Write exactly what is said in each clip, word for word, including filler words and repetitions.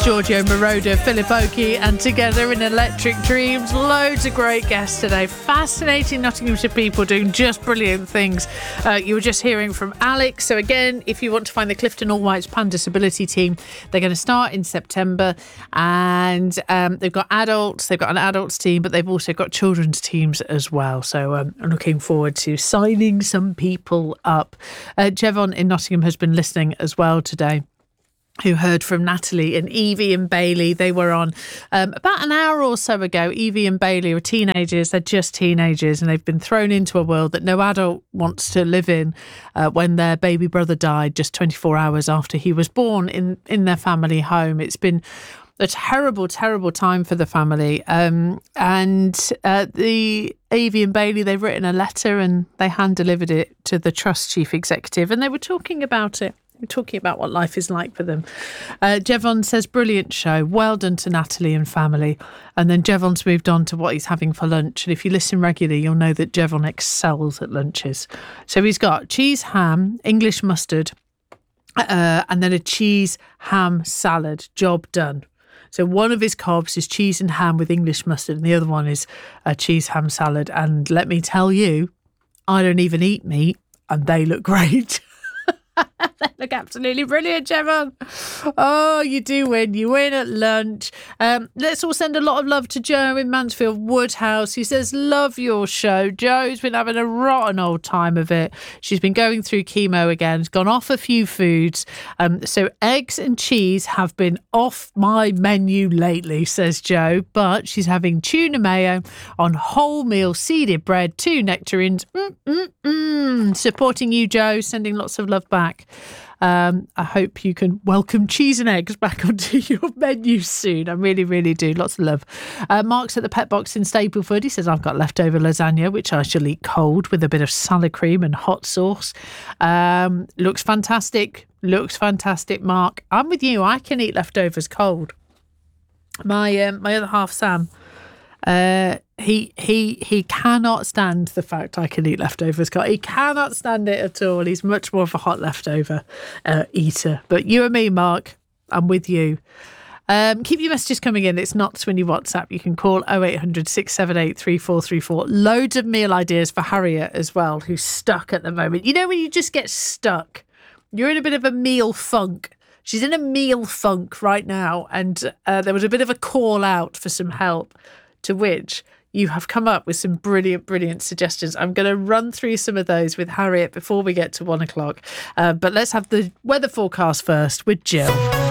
Giorgio Moroder, Philip Oakey, and together in Electric Dreams. Loads of great guests today. Fascinating Nottinghamshire people doing just brilliant things. Uh, you were just hearing from Alex. So again, if you want to find the Clifton All Whites Pan Disability Team, they're going to start in September, and um, they've got adults, they've got an adults team, but they've also got children's teams as well. So um, I'm looking forward to signing some people up. Uh, Jevon in Nottingham has been listening as well today, who heard from Natalie and Evie and Bailey. They were on um, about an hour or so ago. Evie and Bailey are teenagers. They're just teenagers, and they've been thrown into a world that no adult wants to live in uh, when their baby brother died just twenty-four hours after he was born in, in their family home. It's been a terrible, terrible time for the family. Um, and uh, the Evie and Bailey, they've written a letter and they hand-delivered it to the Trust Chief Executive, and they were talking about it. We're talking about what life is like for them. Uh, Jevon says, brilliant show. Well done to Natalie and family. And then Jevon's moved on to what he's having for lunch. And if you listen regularly, you'll know that Jevon excels at lunches. So he's got cheese, ham, English mustard, uh, and then a cheese, ham salad. Job done. So one of his cobs is cheese and ham with English mustard, and the other one is a cheese, ham salad. And let me tell you, I don't even eat meat, and they look great. They look absolutely brilliant, Jevon. Oh, you do win. You win at lunch. Um, let's all send a lot of love to Joe in Mansfield Woodhouse. He says, love your show. Joe's been having a rotten old time of it. She's been going through chemo again. Has gone off a few foods. Um, so eggs and cheese have been off my menu lately, says Joe. But she's having tuna mayo on wholemeal seeded bread, two nectarines. Mm-mm-mm. Supporting you, Joe. Sending lots of love back. Um, I hope you can welcome cheese and eggs back onto your menu soon. I really, really do. Lots of love. Uh, Mark's at the Pet Box in Stapleford. He says, I've got leftover lasagna, which I shall eat cold with a bit of salad cream and hot sauce. Um, looks fantastic. Looks fantastic, Mark. I'm with you. I can eat leftovers cold. My um, my other half, Sam, uh, he he he cannot stand the fact I can eat leftovers. He cannot stand it at all. He's much more of a hot leftover uh, eater. But you and me, Mark, I'm with you. Um, keep your messages coming in. It's not when you WhatsApp. You can call oh eight hundred, six seven eight, three four three four. Loads of meal ideas for Harriet as well, who's stuck at the moment. You know when you just get stuck? You're in a bit of a meal funk. She's in a meal funk right now, and uh, there was a bit of a call out for some help, to which you have come up with some brilliant, brilliant suggestions. I'm going to run through some of those with Harriet before we get to one o'clock. Uh, but let's have the weather forecast first with Jill.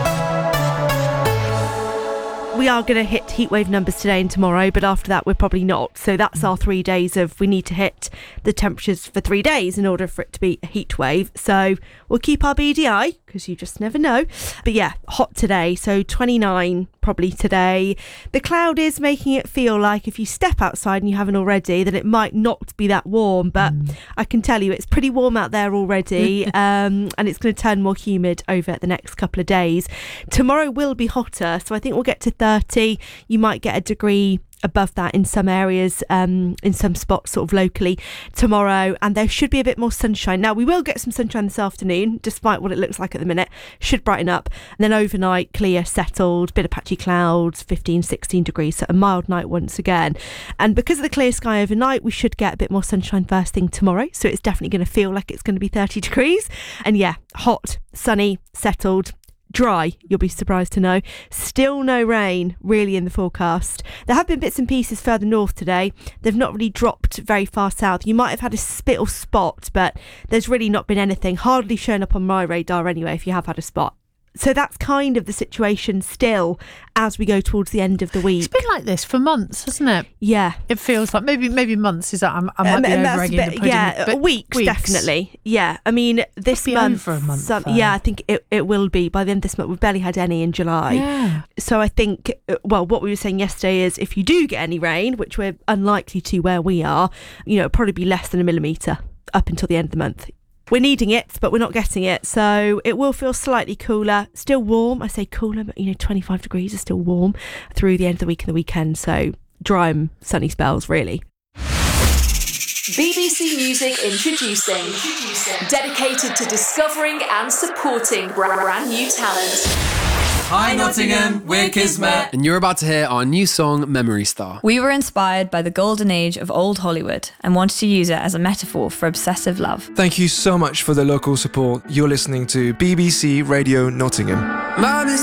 We are going to hit heatwave numbers today and tomorrow, but after that we're probably not. So that's our three days of we need to hit the temperatures for three days in order for it to be a heat wave. So we'll keep our B D I because you just never know. But yeah, hot today. So twenty-nine probably today. The cloud is making it feel like if you step outside and you haven't already, that it might not be that warm. But mm. I can tell you it's pretty warm out there already. um, and it's going to turn more humid over the next couple of days. Tomorrow will be hotter. So I think we'll get to thirty. You might get a degree above that in some areas, um, in some spots sort of locally tomorrow, and there should be a bit more sunshine. Now we will get some sunshine this afternoon, despite what it looks like at the minute. Should brighten up, and then overnight clear, settled, bit of patchy clouds, fifteen, sixteen degrees, so a mild night once again. And because of the clear sky overnight, we should get a bit more sunshine first thing tomorrow, so it's definitely going to feel like it's going to be thirty degrees. And yeah, hot, sunny, settled, dry, you'll be surprised to know. Still no rain really in the forecast. There have been bits and pieces further north today. They've not really dropped very far south. You might have had a spittle spot, but there's really not been anything, hardly shown up on my radar anyway if you have had a spot. So that's kind of the situation still as we go towards the end of the week. It's been like this for months, hasn't it? Yeah. It feels like maybe maybe months is that I, I might um, be over-egging the pudding. Yeah, but weeks, weeks, definitely. Yeah, I mean, this month, over a month some, yeah, I think it, it will be. By the end of this month, we've barely had any in July. Yeah. So I think, well, what we were saying yesterday is if you do get any rain, which we're unlikely to where we are, you know, it'll probably be less than a millimetre up until the end of the month. We're needing it, but we're not getting it. So it will feel slightly cooler, still warm. I say cooler, but you know, twenty-five degrees is still warm through the end of the week and the weekend. So dry and sunny spells, really. B B C Music introducing, introducing, dedicated to discovering and supporting brand new talent. Hi Nottingham, we're Kismet. And you're about to hear our new song, Memory Star. We were inspired by the golden age of old Hollywood and wanted to use it as a metaphor for obsessive love. Thank you so much for the local support. You're listening to B B C Radio Nottingham. Mum is